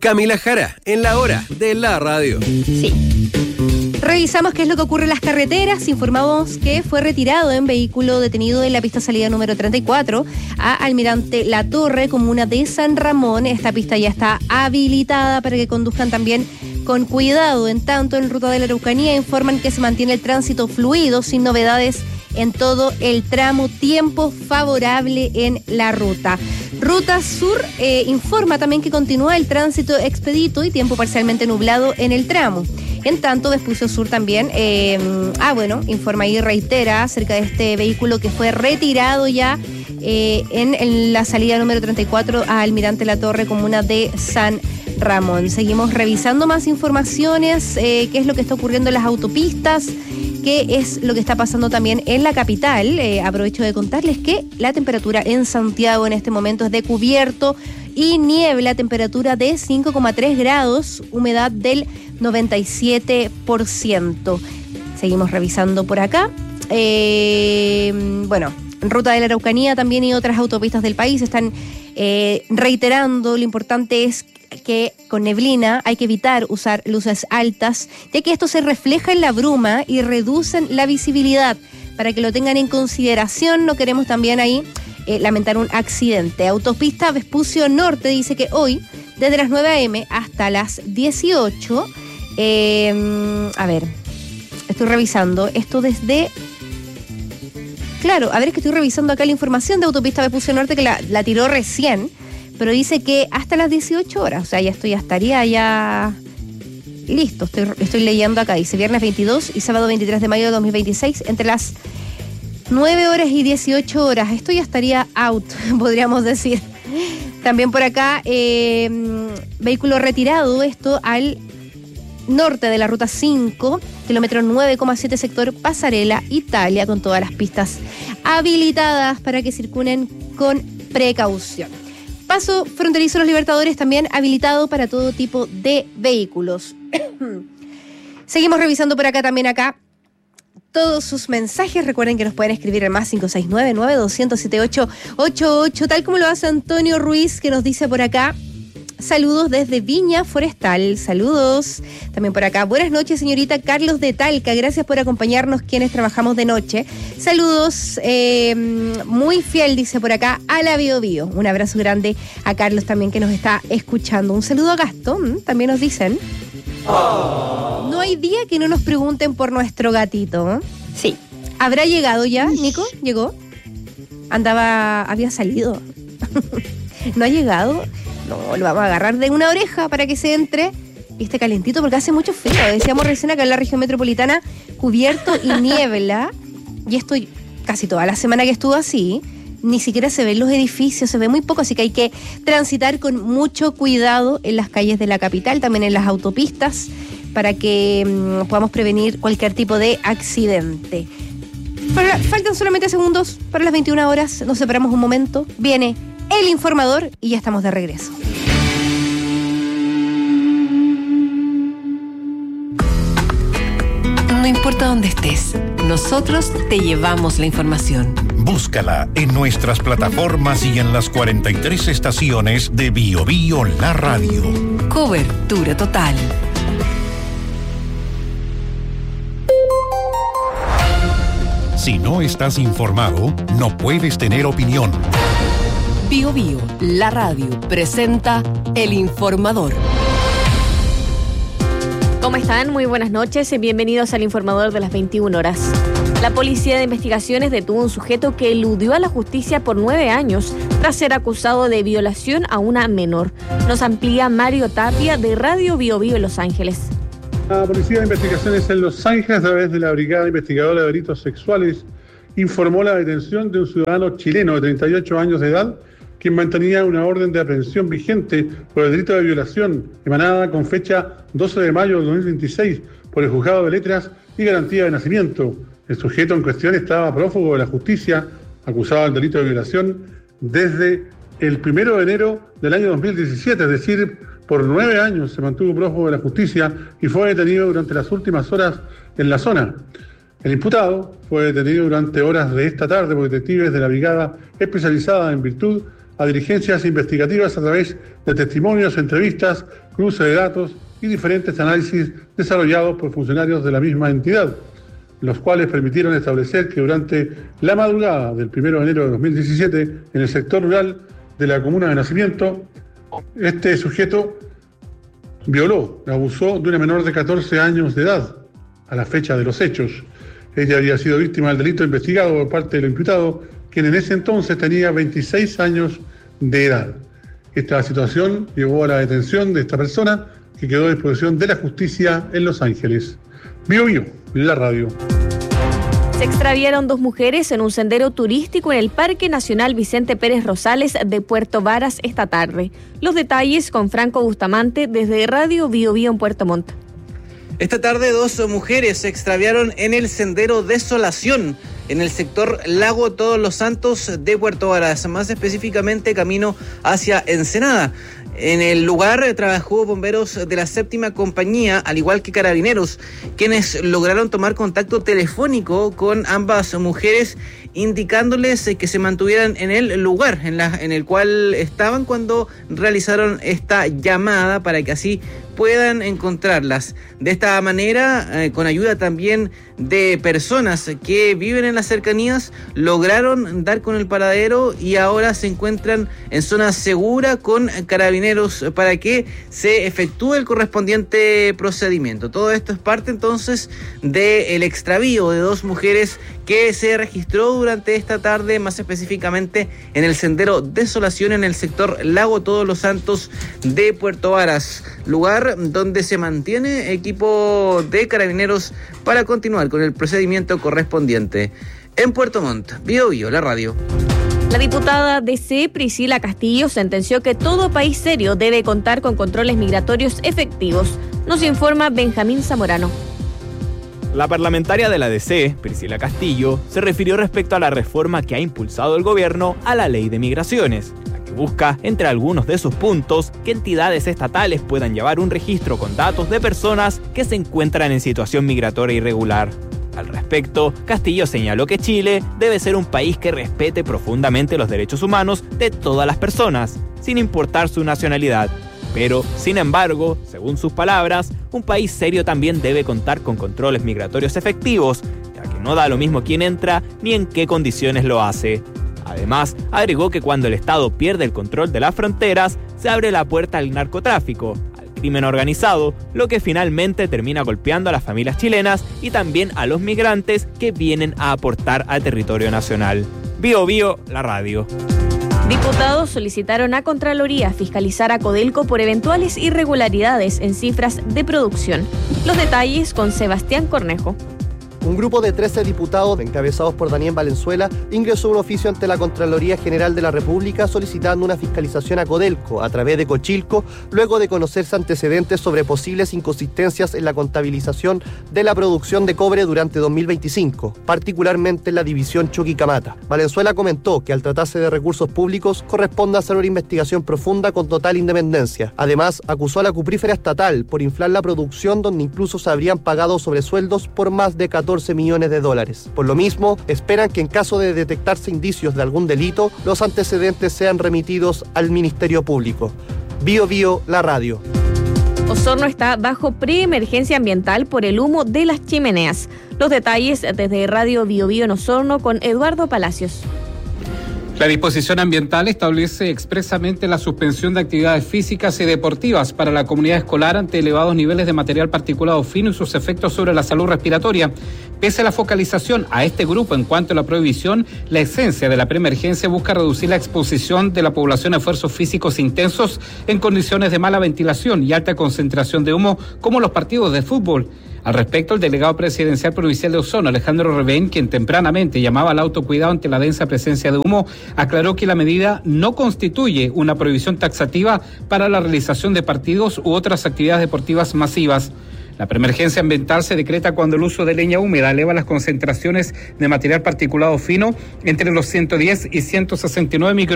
Camila Jara, en la hora de la radio. Sí. Revisamos qué es lo que ocurre en las carreteras. Informamos que fue retirado en vehículo detenido en la pista salida número 34 a Almirante La Torre, comuna de San Ramón. Esta pista ya está habilitada para que conduzcan también con cuidado. En tanto, en Ruta de la Araucanía informan que se mantiene el tránsito fluido, sin novedades en todo el tramo. Tiempo favorable en la ruta. Ruta Sur informa también que continúa el tránsito expedito y tiempo parcialmente nublado en el tramo. En tanto, Vespucio Sur también, informa y reitera acerca de este vehículo que fue retirado ya en la salida número 34 a Almirante La Torre, comuna de San Ramón. Seguimos revisando más informaciones, qué es lo que está ocurriendo en las autopistas, qué es lo que está pasando también en la capital. Aprovecho de contarles que la temperatura en Santiago en este momento es de cubierto y niebla, temperatura de 5,3 grados, humedad del 97%. Seguimos revisando por acá. En Ruta de la Araucanía también y otras autopistas del país están reiterando. Lo importante es que con neblina hay que evitar usar luces altas, ya que esto se refleja en la bruma y reducen la visibilidad. Para que lo tengan en consideración, no queremos también ahí lamentar un accidente. Autopista Vespucio Norte dice que hoy, desde las 9 a.m. hasta las 18, estoy revisando esto desde... Claro, es que estoy revisando acá la información de Autopista Vespucio Norte que la tiró recién, pero dice que hasta las 18 horas, o sea, ya estaría listo. Estoy leyendo acá, dice viernes 22 y sábado 23 de mayo de 2026, entre las 9 horas y 18 horas. Esto ya estaría out, podríamos decir. También por acá, vehículo retirado, esto al norte de la ruta 5, kilómetro 9,7, sector Pasarela, Italia, con todas las pistas habilitadas para que circulen con precaución. Paso fronterizo Los Libertadores también habilitado para todo tipo de vehículos. Seguimos revisando por acá todos sus mensajes. Recuerden que nos pueden escribir en más 569-9200-7888, tal como lo hace Antonio Ruiz, que nos dice por acá: saludos desde Viña Forestal. Saludos. También por acá: buenas noches, señorita Carlos de Talca. Gracias por acompañarnos quienes trabajamos de noche. Saludos. Muy fiel, dice por acá, a la Bio Bio. Un abrazo grande a Carlos también, que nos está escuchando. Un saludo a Gastón, también nos dicen. Oh. No hay día que no nos pregunten por nuestro gatito. Sí. ¿Habrá llegado ya, Nico? ¿Llegó? Había salido. ¿No ha llegado? No, lo vamos a agarrar de una oreja para que se entre y esté calentito, porque hace mucho frío. Decíamos recién acá en la región metropolitana, cubierto y niebla. Y esto casi toda la semana que estuvo así, ni siquiera se ven los edificios, se ve muy poco, así que hay que transitar con mucho cuidado en las calles de la capital, también en las autopistas, para que podamos prevenir cualquier tipo de accidente. Faltan solamente segundos para las 21 horas, nos separamos un momento, viene El Informador y ya estamos de regreso. No importa dónde estés, nosotros te llevamos la información. Búscala en nuestras plataformas y en las 43 estaciones de Bio Bio La Radio. Cobertura total. Si no estás informado, no puedes tener opinión. Bio Bio La Radio presenta El Informador. ¿Cómo están? Muy buenas noches. Bienvenidos al Informador de las 21 horas. La Policía de Investigaciones detuvo a un sujeto que eludió a la justicia por 9 años tras ser acusado de violación a una menor. Nos amplía Mario Tapia de Radio Bio Bio en Los Ángeles. La Policía de Investigaciones en Los Ángeles, a través de la Brigada Investigadora de Delitos Sexuales, informó la detención de un ciudadano chileno de 38 años de edad, quien mantenía una orden de aprehensión vigente por el delito de violación, emanada con fecha 12 de mayo de 2026 por el Juzgado de Letras y Garantía de Nacimiento. El sujeto en cuestión estaba prófugo de la justicia, acusado del delito de violación, desde el 1 de enero del año 2017, es decir, por 9 años se mantuvo prófugo de la justicia y fue detenido durante las últimas horas en la zona. El imputado fue detenido durante horas de esta tarde por detectives de la Brigada Especializada en Virtud a diligencias investigativas a través de testimonios, entrevistas, cruce de datos y diferentes análisis desarrollados por funcionarios de la misma entidad, los cuales permitieron establecer que durante la madrugada del 1 de enero de 2017, en el sector rural de la comuna de Nacimiento, este sujeto violó, abusó de una menor de 14 años de edad a la fecha de los hechos. Ella había sido víctima del delito investigado por parte del imputado, quien en ese entonces tenía 26 años de edad. Esta situación llevó a la detención de esta persona, que quedó a disposición de la justicia en Los Ángeles. Bio Bio, la radio. Se extraviaron 2 mujeres en un sendero turístico en el Parque Nacional Vicente Pérez Rosales de Puerto Varas esta tarde. Los detalles con Franco Bustamante desde Radio Bio Bio en Puerto Montt. Esta tarde 2 mujeres se extraviaron en el sendero Desolación, en el sector Lago Todos los Santos de Puerto Varas, más específicamente camino hacia Ensenada. En el lugar trabajó bomberos de la 7ª compañía, al igual que carabineros, quienes lograron tomar contacto telefónico con ambas mujeres, indicándoles que se mantuvieran en el lugar en el cual estaban cuando realizaron esta llamada para que así puedan encontrarlas. De esta manera, con ayuda también de personas que viven en las cercanías, lograron dar con el paradero y ahora se encuentran en zona segura con carabineros para que se efectúe el correspondiente procedimiento. Todo esto es parte entonces del extravío de 2 mujeres que se registró durante esta tarde, más específicamente en el sendero Desolación en el sector Lago Todos los Santos de Puerto Varas, lugar donde se mantiene equipo de carabineros para continuar con el procedimiento correspondiente. En Puerto Montt, Bio Bio, la radio. La diputada DC Priscila Castillo sentenció que todo país serio debe contar con controles migratorios efectivos. Nos informa Benjamín Zamorano. La parlamentaria de la DC, Priscila Castillo, se refirió respecto a la reforma que ha impulsado el gobierno a la ley de migraciones, la que busca, entre algunos de sus puntos, que entidades estatales puedan llevar un registro con datos de personas que se encuentran en situación migratoria irregular. Al respecto, Castillo señaló que Chile debe ser un país que respete profundamente los derechos humanos de todas las personas, sin importar su nacionalidad. Pero, sin embargo, según sus palabras, un país serio también debe contar con controles migratorios efectivos, ya que no da lo mismo quién entra ni en qué condiciones lo hace. Además, agregó que cuando el Estado pierde el control de las fronteras, se abre la puerta al narcotráfico, al crimen organizado, lo que finalmente termina golpeando a las familias chilenas y también a los migrantes que vienen a aportar al territorio nacional. Bio Bio, la radio. Diputados solicitaron a Contraloría fiscalizar a Codelco por eventuales irregularidades en cifras de producción. Los detalles con Sebastián Cornejo. Un grupo de 13 diputados, encabezados por Daniel Valenzuela, ingresó un oficio ante la Contraloría General de la República solicitando una fiscalización a Codelco a través de Cochilco, luego de conocerse antecedentes sobre posibles inconsistencias en la contabilización de la producción de cobre durante 2025, particularmente en la división Chuquicamata. Valenzuela comentó que al tratarse de recursos públicos corresponde hacer una investigación profunda con total independencia. Además, acusó a la cuprífera estatal por inflar la producción, donde incluso se habrían pagado sobresueldos por más de 14 millones de dólares. Por lo mismo, esperan que en caso de detectarse indicios de algún delito, los antecedentes sean remitidos al Ministerio Público. Bio Bio, la radio. Osorno está bajo preemergencia ambiental por el humo de las chimeneas. Los detalles desde Radio Bio Bio en Osorno con Eduardo Palacios. La disposición ambiental establece expresamente la suspensión de actividades físicas y deportivas para la comunidad escolar ante elevados niveles de material particulado fino y sus efectos sobre la salud respiratoria. Pese a la focalización a este grupo en cuanto a la prohibición, la esencia de la preemergencia busca reducir la exposición de la población a esfuerzos físicos intensos en condiciones de mala ventilación y alta concentración de humo, como los partidos de fútbol. Al respecto, el delegado presidencial provincial de Osorno, Alejandro Revén, quien tempranamente llamaba al autocuidado ante la densa presencia de humo, aclaró que la medida no constituye una prohibición taxativa para la realización de partidos u otras actividades deportivas masivas. La preemergencia ambiental se decreta cuando el uso de leña húmeda eleva las concentraciones de material particulado fino entre los 110 y 169 microgramos